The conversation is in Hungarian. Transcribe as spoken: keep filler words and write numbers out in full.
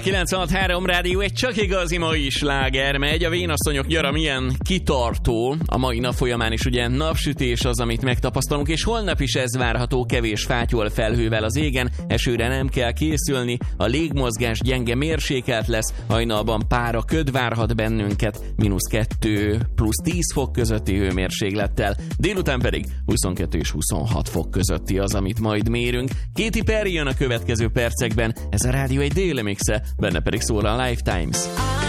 kilencvenhat három Rádió, egy csak igazi mai sláger megy. A vénasszonyok nyara milyen kitartó. A mai nap folyamán is ugye napsütés az, amit megtapasztalunk, és holnap is ez várható, kevés fátyol felhővel az égen, esőre nem kell készülni, a légmozgás gyenge mérsékelt lesz, hajnalban pára köd várhat bennünket, mínusz kettő plusz tíz fok közötti hőmérséklettel, délután pedig huszonkettő és huszonhat fok közötti az, amit majd mérünk. Katy Perry jön a következő percekben, ez a Rádió egy déli mixe, benne pedig szól a Lifetimes.